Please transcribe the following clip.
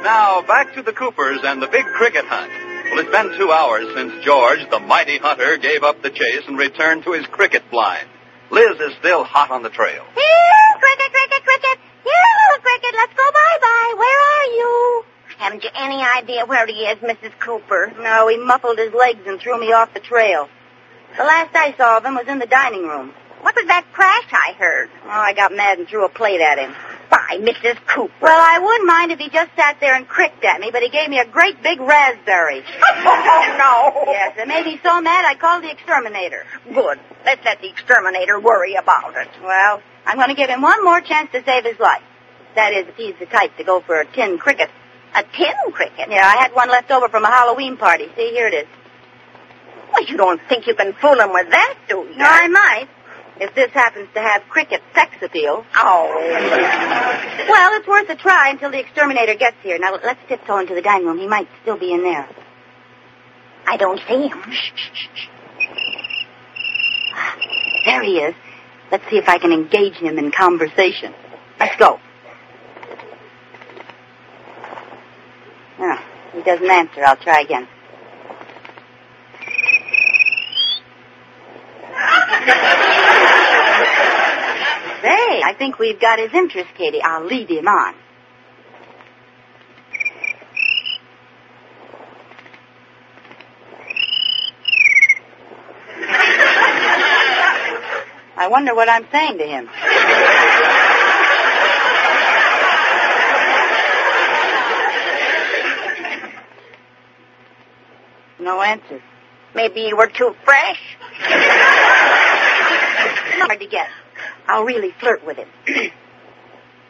Now, back to the Coopers and the big cricket hunt. Well, it's been 2 hours since George, the mighty hunter, gave up the chase and returned to his cricket blind. Liz is still hot on the trail. Here, cricket, cricket, cricket. Here, little cricket, let's go bye-bye. Where are you? Haven't you any idea where he is, Mrs. Cooper? No, he muffled his legs and threw me off the trail. The last I saw of him was in the dining room. What was that crash I heard? Oh, I got mad and threw a plate at him. By Mrs. Cooper. Well, I wouldn't mind if he just sat there and cricked at me, but he gave me a great big raspberry. Oh, no. Yes, it made me so mad I called the exterminator. Good. Let's let the exterminator worry about it. Well, I'm going to give him one more chance to save his life. That is, if he's the type to go for a tin cricket. A tin cricket? Yeah, I had one left over from a Halloween party. See, here it is. Well, you don't think you can fool him with that, do you? No, I might. If this happens to have cricket sex appeal. Oh. Well, it's worth a try until the exterminator gets here. Now, let's tiptoe into the dining room. He might still be in there. I don't see him. Shh. There he is. Let's see if I can engage him in conversation. Let's go. Oh, he doesn't answer. I'll try again. Say, I think we've got his interest, Katie. I'll lead him on. I wonder what I'm saying to him. No answer. Maybe you were too fresh. Hard to get. I'll really flirt with him.